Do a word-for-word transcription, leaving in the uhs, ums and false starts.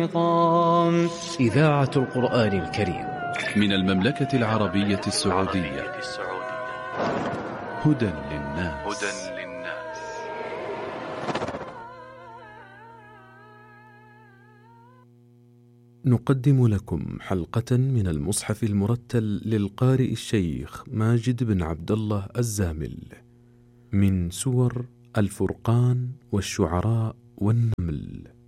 إذاعة القرآن الكريم من المملكة العربية السعودية. هدى للناس. نقدم لكم حلقة من المصحف المرتل للقارئ الشيخ ماجد بن عبد الله الزامل من سور الفرقان والشعراء والنمل.